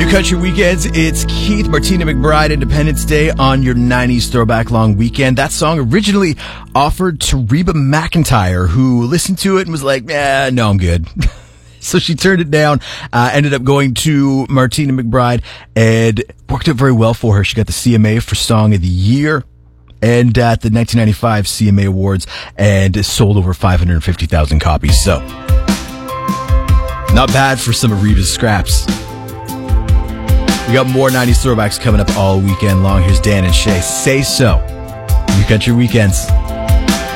New Country Weekends, it's Keith, Martina McBride, Independence Day on your 90s Throwback Long Weekend. That song originally offered to Reba McEntire, who listened to it and was like, no, I'm good. So she turned it down, ended up going to Martina McBride, and worked out very well for her. She got the CMA for Song of the Year and at the 1995 CMA Awards, and sold over 550,000 copies. So, not bad for some of Reba's scraps. We got more 90s throwbacks coming up all weekend long. Here's Dan and Shay. Say So. New Country Weekends.